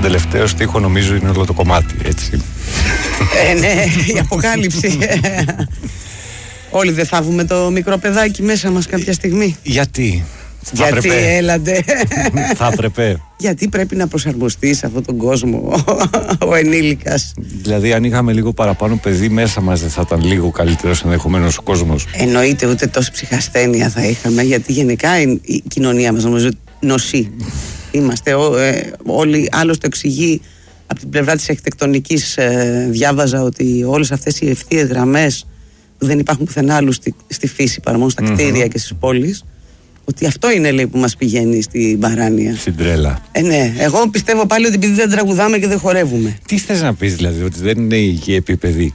τον τελευταίο στίχο νομίζω είναι όλο το κομμάτι, έτσι. Ναι, η αποκάλυψη. Όλοι δεν θάβουμε το μικρό παιδάκι μέσα μας κάποια στιγμή? Γιατί? Γιατί έλατε. Θα έπρεπε. Γιατί πρέπει να προσαρμοστεί σε αυτόν τον κόσμο ο ενήλικας. Δηλαδή, αν είχαμε λίγο παραπάνω παιδί μέσα μας, δεν θα ήταν λίγο καλύτερος ενδεχομένως ο κόσμος? Εννοείται, ούτε τόση ψυχασθένεια θα είχαμε, γιατί γενικά η κοινωνία μας νομίζω νοσεί. Είμαστε όλοι, άλλωστε εξηγεί από την πλευρά της αρχιτεκτονικής. Διάβαζα ότι όλες αυτές οι ευθείες γραμμές που δεν υπάρχουν πουθενά άλλου στη φύση παρά μόνο στα κτίρια και στις πόλεις, ότι αυτό είναι, λέει, που μας πηγαίνει στην παράνοια. Στην τρέλα. Ναι, εγώ πιστεύω πάλι ότι επειδή δεν τραγουδάμε και δεν χορεύουμε. Τι θες να πεις δηλαδή, ότι δεν είναι υγιή επίπεδη?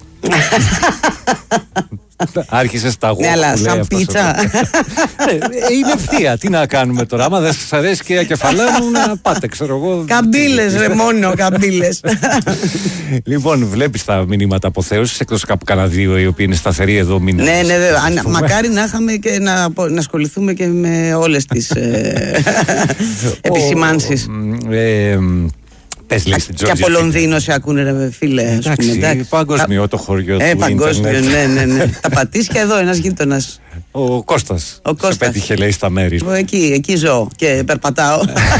Άρχισε τα γόχ. Ναι, αλλά σαν πίτσα. Είναι ευθεία. Τι να κάνουμε τώρα? Άμα δεν σας αρέσει, κυρία Κεφαλάνου, να πάτε, ξέρω εγώ. Καμπύλες, ρε, μόνο καμπύλες. Λοιπόν, βλέπεις τα μηνύματα αποθέωσης, εκτός κάπου κανένα δύο οι οποίοι είναι σταθεροί εδώ. Ναι, μακάρι να είχαμε και να ασχοληθούμε και με όλες τις επισημάνσεις. Και από Λονδίνο σε ακούνε, ρε φίλε. Εντάξει, παγκοσμιό το χωριό του. Παγκόσμιο, ναι. Τα Πατήσια εδώ, ένας γείτονας. Ο Κώστας. Σε πέτυχε, λέει, στα μέρη. Εκεί ζω και περπατάω.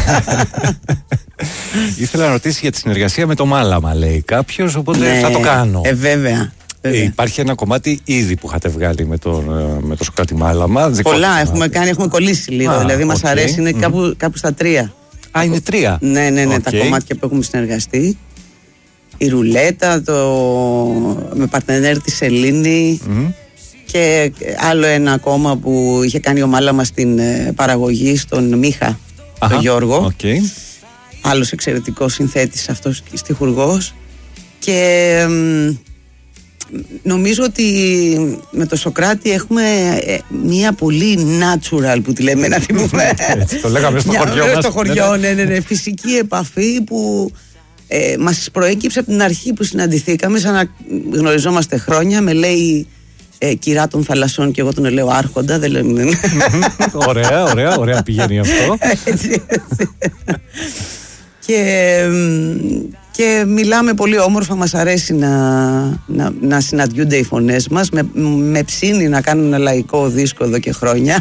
Ήθελα να ρωτήσει για τη συνεργασία με το Μάλαμα, λέει κάποιος, οπότε θα το κάνω. Βέβαια. Υπάρχει ένα κομμάτι ήδη που είχατε βγάλει με το Σοκράτη Μάλαμα. Πολλά έχουμε κάνει, έχουμε κολλήσει λίγο. Δηλαδή μας αρέσει, είναι κάπου στα 3. Α, είναι 3. Ναι, τα κομμάτια που έχουμε συνεργαστεί. Η Ρουλέτα, με παρτενέρ τη Σελήνη και άλλο ένα ακόμα που είχε κάνει ο Μάλαμα στην παραγωγή στον Μίχα, τον Γιώργο. Άλλος εξαιρετικός συνθέτης αυτός και στιχουργός. Και νομίζω ότι με το Σοκράτη έχουμε μία πολύ natural, που τη λέμε, να την πούμε. Το λέγαμε στο χωριό μας. Στο χωριό, ναι, φυσική επαφή που μας προέκυψε από την αρχή που συναντηθήκαμε, σαν να γνωριζόμαστε χρόνια. Με λέει κυρά των θαλασσών και εγώ τον λέω άρχοντα. Δεν λέμε. Ωραία πηγαίνει αυτό. Έτσι. Και μιλάμε πολύ όμορφα, μας αρέσει να συναντιούνται οι φωνές μας. Με ψήνει να κάνω ένα λαϊκό δίσκο εδώ και χρόνια.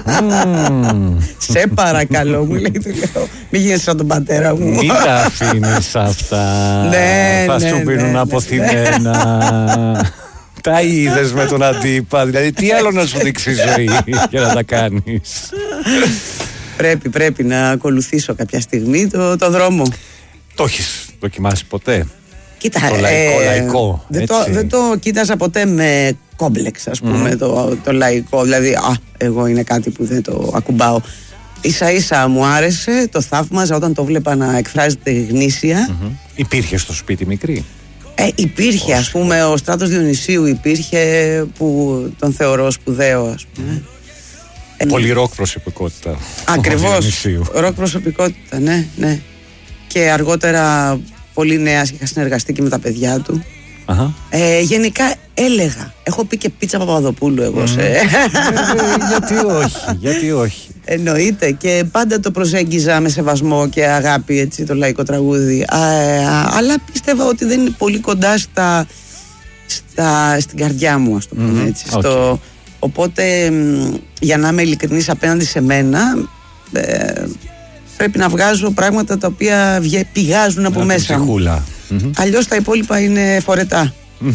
Σε παρακαλώ, μου λέει, του λέω, μη γίνεσαι σαν τον πατέρα μου. Μην τα αφήνεις αυτά. Θα σου πίνουν αποθυμένα. Τα είδες με τον αντίπα? Δηλαδή τι άλλο να σου δείξει η ζωή για να τα κάνεις? Πρέπει να ακολουθήσω κάποια στιγμή το δρόμο. Το έχεις δοκιμάσει ποτέ? Κοίτα, το λαϊκό. Δεν το κοίταζα ποτέ με κόμπλεξ, ας πούμε, το λαϊκό. Δηλαδή, εγώ είναι κάτι που δεν το ακουμπάω. Ίσα ίσα μου άρεσε, το θαύμαζα όταν το βλέπα να εκφράζεται γνήσια. Υπήρχε στο σπίτι μικρή? Υπήρχε, ας πούμε, ο Στράτος Διονυσίου υπήρχε, που τον θεωρώ σπουδαίο, ας πούμε. Πολύ ροκ προσωπικότητα. Ακριβώς, ροκ προσωπικότητα, ναι. Και αργότερα πολύ νέας είχα συνεργαστεί και με τα παιδιά του. Γενικά έλεγα, έχω πει και Πίτσα Παπαδοπούλου εγώ. Γιατί όχι. Εννοείται, και πάντα το προσέγγιζα με σεβασμό και αγάπη, έτσι, το λαϊκό τραγούδι. Αλλά πίστευα ότι δεν είναι πολύ κοντά στην καρδιά μου, ας το πούμε έτσι. Οπότε, για να είμαι ειλικρινής απέναντι σε μένα, πρέπει να βγάζω πράγματα τα οποία πηγάζουν από μέσα μου. Αλλιώς τα υπόλοιπα είναι φορετά.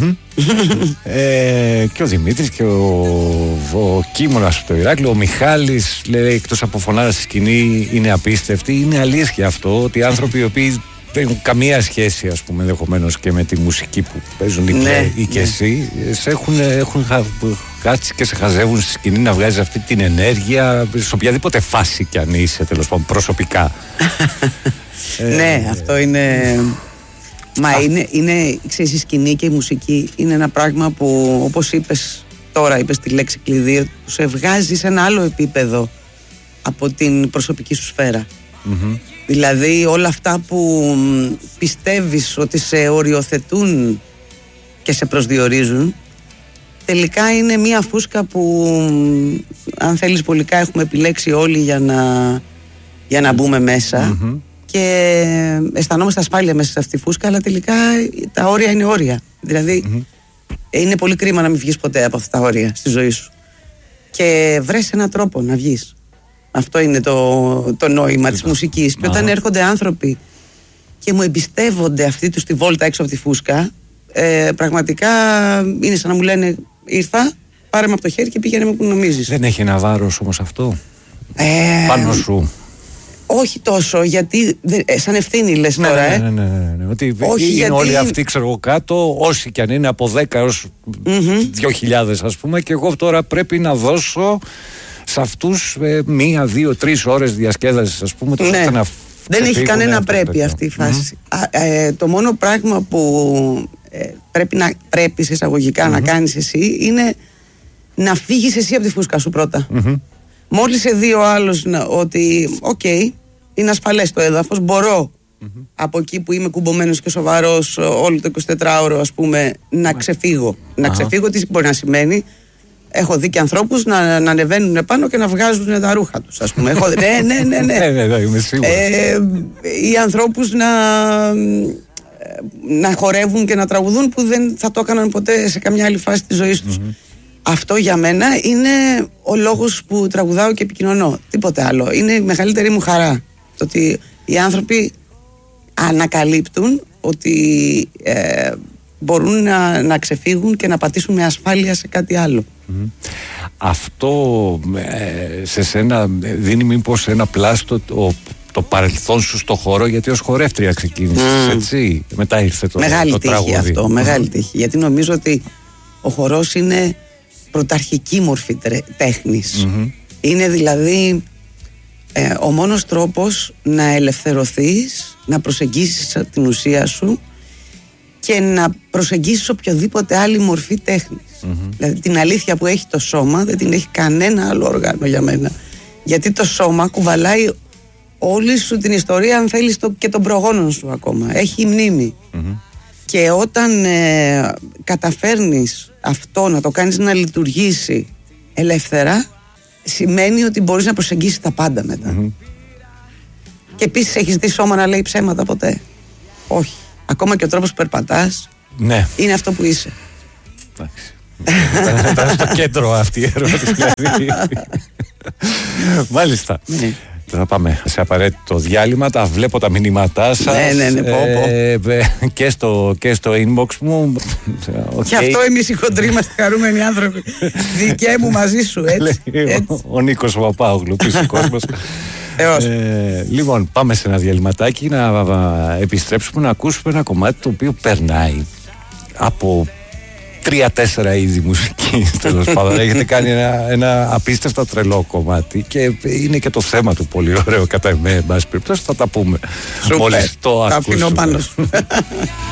Και ο Δημήτρης και ο Κίμωνας από το Ηράκλειο, ο Μιχάλης, λέει, εκτός από φωνάρα στη σκηνή, είναι απίστευτοι. Είναι αλήθεια αυτό, ότι άνθρωποι οι οποίοι δεν έχουν καμία σχέση, ας πούμε, ενδεχομένως και με τη μουσική που παίζουν ή και εσύ, έχουν κάτσει και σε χαζεύουν στη σκηνή να βγάζεις αυτή την ενέργεια σε οποιαδήποτε φάση κι αν είσαι, τέλος πάντων, προσωπικά. Ναι, αυτό είναι... Μα ξέρεις, η σκηνή και η μουσική είναι ένα πράγμα που, όπως είπες τη λέξη κλειδί, που σε βγάζει σε ένα άλλο επίπεδο από την προσωπική σου σφαίρα. Δηλαδή όλα αυτά που πιστεύεις ότι σε οριοθετούν και σε προσδιορίζουν, τελικά είναι μια φούσκα που, αν θέλεις, πολικά έχουμε επιλέξει όλοι για να μπούμε μέσα. και αισθανόμαστε ασφάλεια μέσα σε αυτή τη φούσκα, αλλά τελικά τα όρια είναι όρια. Δηλαδή είναι πολύ κρίμα να μην βγεις ποτέ από αυτά τα όρια στη ζωή σου. Και βρες έναν τρόπο να βγεις. Αυτό είναι το νόημα της μουσικής. Και όταν έρχονται άνθρωποι και μου εμπιστεύονται αυτή τους τη βόλτα έξω από τη φούσκα, πραγματικά είναι σαν να μου λένε ήρθα, πάρε με από το χέρι και πήγαινε με που νομίζεις. Δεν έχει ένα βάρος όμως αυτό πάνω σου? Όχι τόσο, γιατί σαν ευθύνη λες τώρα. Ναι. Ότι όχι, είναι γιατί όλοι αυτοί, ξέρω εγώ, κάτω, όσοι κι αν είναι από 10 έως 2.000 ας πούμε, και εγώ τώρα πρέπει να δώσω σε αυτούς 1, 2, 3 ώρες διασκέδασης, ας πούμε, ώστε να δεν έχει κανένα πρέπει αυτή η φάση. Το μόνο πράγμα που πρέπει σε εισαγωγικά να κάνεις εσύ είναι να φύγεις εσύ από τη φούσκα σου πρώτα. Μόλις σε δει ο άλλος ότι είναι ασφαλές το έδαφος, μπορώ από εκεί που είμαι κουμπωμένος και σοβαρός όλο το 24ωρο, ας πούμε, να ξεφύγω. Να ξεφύγω, τι μπορεί να σημαίνει? Έχω δει και ανθρώπους να ανεβαίνουν πάνω και να βγάζουν τα ρούχα τους, ας πούμε. Ναι. Είμαι σίγουρος. Ή ανθρώπους να χορεύουν και να τραγουδούν που δεν θα το έκαναν ποτέ σε καμιά άλλη φάση της ζωής τους. Αυτό για μένα είναι ο λόγος που τραγουδάω και επικοινωνώ. Τίποτε άλλο. Είναι η μεγαλύτερη μου χαρά. Το ότι οι άνθρωποι ανακαλύπτουν ότι μπορούν να ξεφύγουν και να πατήσουν με ασφάλεια σε κάτι άλλο. Αυτό σε σένα δίνει μήπως ένα πλάστο το παρελθόν σου στο χώρο, γιατί ως χορεύτρια ξεκίνησες, έτσι? Μετά ήρθε το μεγάλη τύχη τραγούδι. Αυτό, μεγάλη τύχη. Γιατί νομίζω ότι ο χορός είναι πρωταρχική μορφή τέχνης. Είναι δηλαδή ο μόνος τρόπος να ελευθερωθείς, να προσεγγίσεις την ουσία σου και να προσεγγίσεις οποιοδήποτε άλλη μορφή τέχνης. Δηλαδή την αλήθεια που έχει το σώμα δεν την έχει κανένα άλλο όργανο για μένα. Γιατί το σώμα κουβαλάει όλη σου την ιστορία, αν θέλεις, και των προγόνων σου ακόμα. Έχει μνήμη. Και όταν καταφέρνεις αυτό να το κάνεις να λειτουργήσει ελεύθερα, σημαίνει ότι μπορείς να προσεγγίσεις τα πάντα μετά. Και επίσης, έχεις δει σώμα να λέει ψέματα ποτέ? Όχι. Ακόμα και ο τρόπος που περπατάς είναι αυτό που είσαι. Ήταν στο κέντρο αυτή η ερώτηση, δηλαδή. Μάλιστα. Θα πάμε σε απαραίτητο διάλειμμα. Τα βλέπω τα μηνύματά σας. Και στο inbox μου. Και αυτό εμείς οι χοντροί είμαστε χαρούμενοι άνθρωποι. Δικαί μου μαζί σου, έτσι. Ο Νίκος Παπάγλου, πίσω κόσμος. Λοιπόν, πάμε σε ένα διαλυματάκι να επιστρέψουμε να ακούσουμε ένα κομμάτι το οποίο περνάει από 3-4 είδη μουσική, τέλος πάντων. Έχετε κάνει ένα απίστευτα τρελό κομμάτι και είναι και το θέμα του πολύ ωραίο κατά εμέ. Εν πάση περιπτώσει, θα τα πούμε μόλις το ακούσουμε.